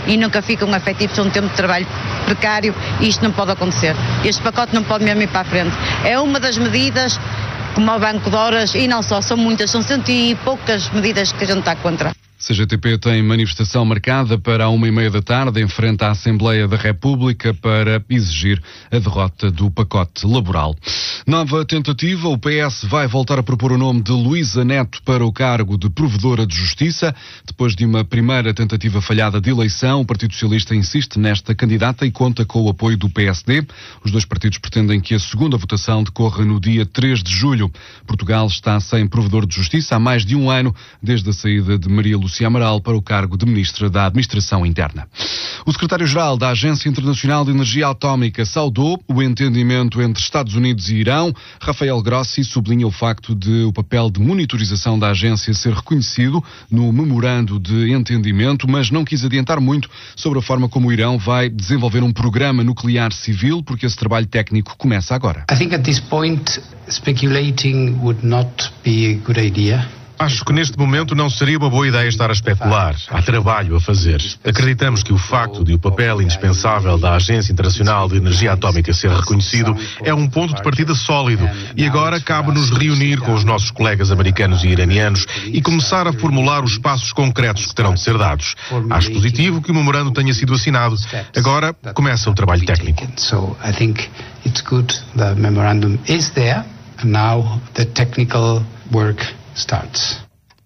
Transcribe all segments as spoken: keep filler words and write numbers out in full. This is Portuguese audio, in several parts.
e nunca ficam efetivos, são um tempo de trabalho precário e isto não pode acontecer. Este pacote não pode mesmo ir para a frente. É uma das medidas, como o Banco de Horas, e não só, são muitas, são cento e poucas medidas que a gente está contra. C G T P tem manifestação marcada para a uma e meia da tarde em frente à Assembleia da República para exigir a derrota do pacote laboral. Nova tentativa, o P S vai voltar a propor o nome de Luísa Neto para o cargo de Provedora de Justiça. Depois de uma primeira tentativa falhada de eleição, o Partido Socialista insiste nesta candidata e conta com o apoio do P S D. Os dois partidos pretendem que a segunda votação decorra no dia três de julho. Portugal está sem Provedor de Justiça há mais de um ano, desde a saída de Maria Lúcia Amaral para o cargo de Ministra da Administração Interna. O secretário-geral da Agência Internacional de Energia Atómica saudou o entendimento entre Estados Unidos e Irão. Rafael Grossi sublinha o facto de o papel de monitorização da agência ser reconhecido no memorando de entendimento, mas não quis adiantar muito sobre a forma como o Irão vai desenvolver um programa nuclear civil, porque esse trabalho técnico começa agora. I think at this point speculating would not be a good idea. Acho que neste momento não seria uma boa ideia estar a especular. Há trabalho a fazer. Acreditamos que o facto de o papel indispensável da Agência Internacional de Energia Atómica ser reconhecido é um ponto de partida sólido e agora cabe-nos reunir com os nossos colegas americanos e iranianos e começar a formular os passos concretos que terão de ser dados. Acho positivo que o memorando tenha sido assinado. Agora começa o trabalho técnico. So I think it's good the memorandum is there and now the technical work starts.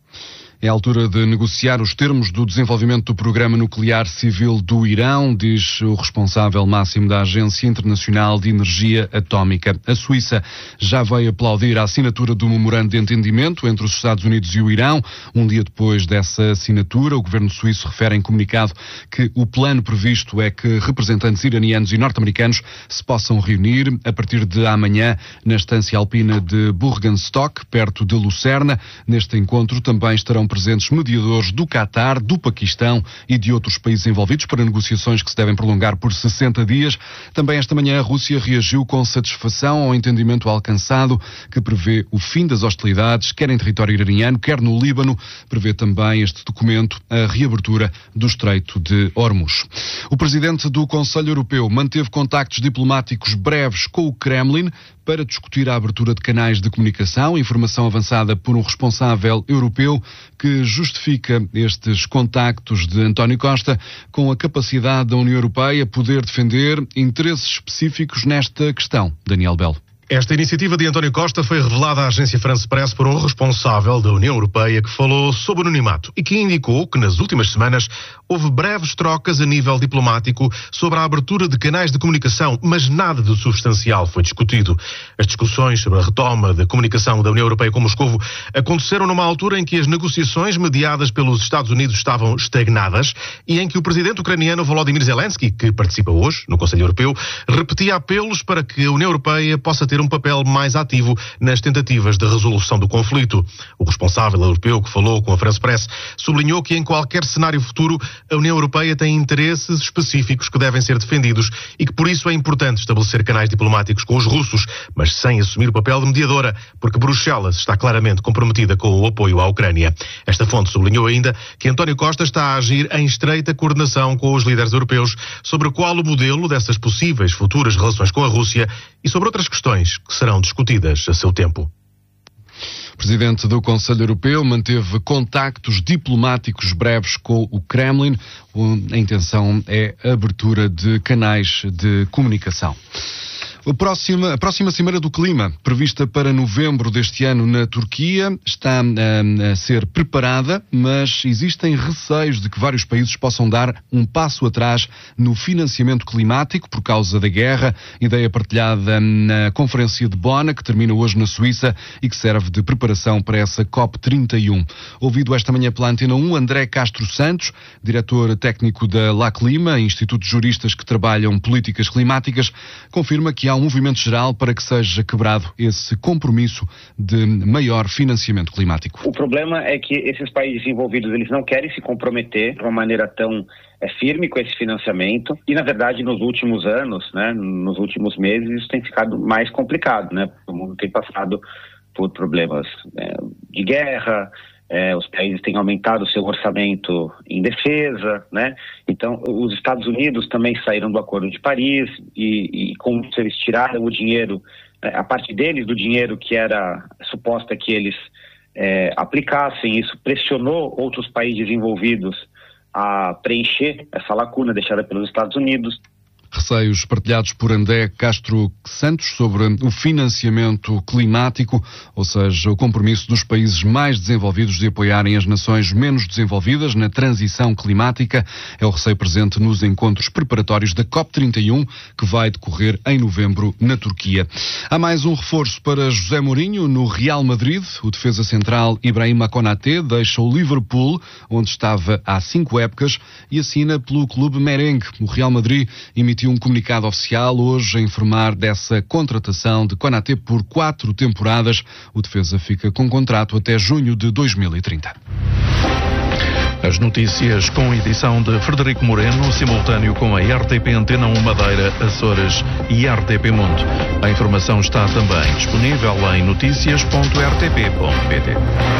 É a altura de negociar os termos do desenvolvimento do programa nuclear civil do Irão, diz o responsável máximo da Agência Internacional de Energia Atómica. A Suíça já veio aplaudir a assinatura do memorando de entendimento entre os Estados Unidos e o Irão. Um dia depois dessa assinatura, o governo suíço refere em comunicado que o plano previsto é que representantes iranianos e norte-americanos se possam reunir a partir de amanhã na estância alpina de Burgenstock, perto de Lucerna. Neste encontro também estarão presentes mediadores do Qatar, do Paquistão e de outros países envolvidos para negociações que se devem prolongar por sessenta dias. Também esta manhã a Rússia reagiu com satisfação ao entendimento alcançado, que prevê o fim das hostilidades, quer em território iraniano, quer no Líbano. Prevê também este documento a reabertura do Estreito de Hormuz. O presidente do Conselho Europeu manteve contactos diplomáticos breves com o Kremlin para discutir a abertura de canais de comunicação, informação avançada por um responsável europeu que justifica estes contactos de António Costa com a capacidade da União Europeia poder defender interesses específicos nesta questão. Daniel Belo. Esta iniciativa de António Costa foi revelada à agência France Press por um responsável da União Europeia que falou sobre o anonimato e que indicou que nas últimas semanas houve breves trocas a nível diplomático sobre a abertura de canais de comunicação, mas nada de substancial foi discutido. As discussões sobre a retoma da comunicação da União Europeia com Moscovo aconteceram numa altura em que as negociações mediadas pelos Estados Unidos estavam estagnadas e em que o presidente ucraniano Volodymyr Zelensky, que participa hoje no Conselho Europeu, repetia apelos para que a União Europeia possa ter um papel mais ativo nas tentativas de resolução do conflito. O responsável europeu que falou com a France Press sublinhou que em qualquer cenário futuro a União Europeia tem interesses específicos que devem ser defendidos e que por isso é importante estabelecer canais diplomáticos com os russos, mas sem assumir o papel de mediadora, porque Bruxelas está claramente comprometida com o apoio à Ucrânia. Esta fonte sublinhou ainda que António Costa está a agir em estreita coordenação com os líderes europeus sobre qual o modelo dessas possíveis futuras relações com a Rússia e sobre outras questões que serão discutidas a seu tempo. O presidente do Conselho Europeu manteve contactos diplomáticos breves com o Kremlin. A intenção é a abertura de canais de comunicação. A próxima, a próxima Cimeira do Clima, prevista para novembro deste ano na Turquia, está a, a ser preparada, mas existem receios de que vários países possam dar um passo atrás no financiamento climático por causa da guerra, ideia partilhada na Conferência de Bonn, que termina hoje na Suíça e que serve de preparação para essa COP trinta e um. Ouvido esta manhã pela Antena um, André Castro Santos, diretor técnico da La Clima, Instituto de Juristas que trabalham políticas climáticas, confirma que há um movimento geral para que seja quebrado esse compromisso de maior financiamento climático. O problema é que esses países envolvidos, eles não querem se comprometer de uma maneira tão é, firme com esse financiamento e, na verdade, nos últimos anos, né, nos últimos meses, isso tem ficado mais complicado, né? O mundo tem passado por problemas, né, de guerra, É, os países têm aumentado o seu orçamento em defesa, né? Então, os Estados Unidos também saíram do Acordo de Paris e, e com isso eles tiraram o dinheiro, a parte deles do dinheiro que era suposta que eles é, aplicassem. Isso pressionou outros países desenvolvidos a preencher essa lacuna deixada pelos Estados Unidos. Receios partilhados por André Castro Santos sobre o financiamento climático, ou seja, o compromisso dos países mais desenvolvidos de apoiarem as nações menos desenvolvidas na transição climática. É o receio presente nos encontros preparatórios da COP trinta e um, que vai decorrer em novembro na Turquia. Há mais um reforço para José Mourinho no Real Madrid. O defesa central Ibrahima Konaté deixa o Liverpool, onde estava há cinco épocas, e assina pelo clube merengue. O Real Madrid emitiu um comunicado oficial hoje a informar dessa contratação de Konaté por quatro temporadas. O defesa fica com contrato até junho de dois mil e trinta. As notícias com edição de Frederico Moreno, simultâneo com a R T P Antena um Madeira, Açores e R T P Mundo. A informação está também disponível em noticias ponto r t p ponto p t.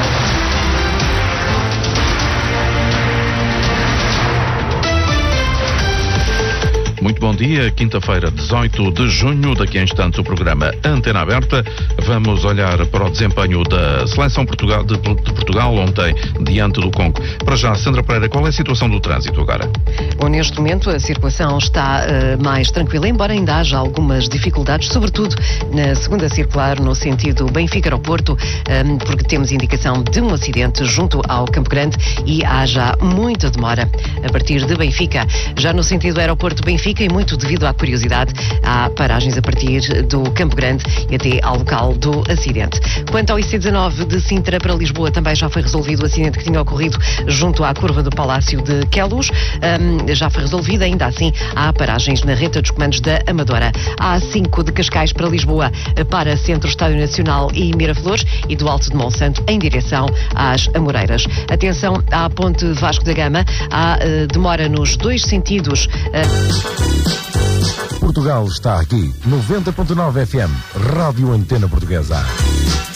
Muito bom dia, quinta-feira, dezoito de junho, daqui a instantes o programa Antena Aberta. Vamos olhar para o desempenho da Seleção Portugal, de, de Portugal ontem, diante do Congo. Para já, Sandra Pereira, qual é a situação do trânsito agora? Bom, neste momento a circulação está uh, mais tranquila, embora ainda haja algumas dificuldades, sobretudo na segunda circular, no sentido Benfica-Aeroporto, um, porque temos indicação de um acidente junto ao Campo Grande e há já muita demora a partir de Benfica. Já no sentido Aeroporto-Benfica, e muito devido à curiosidade, há paragens a partir do Campo Grande e até ao local do acidente. Quanto ao I C dezanove de Sintra para Lisboa, também já foi resolvido o acidente que tinha ocorrido junto à curva do Palácio de Queluz. Um, já foi resolvido, ainda assim há paragens na reta dos comandos da Amadora. A A cinco de Cascais para Lisboa, para Centro Estádio Nacional e Miraflores, e do Alto de Monsanto em direção às Amoreiras. Atenção à Ponte Vasco da Gama, há uh, demora nos dois sentidos. Uh... Portugal está aqui, noventa ponto nove F M, Rádio Antena Portuguesa.